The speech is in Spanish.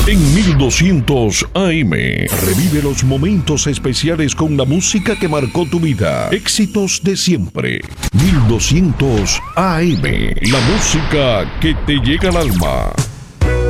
En 1200 AM, revive los momentos especiales con la música que marcó tu vida. Éxitos de siempre. 1200 AM, la música que te llega al alma.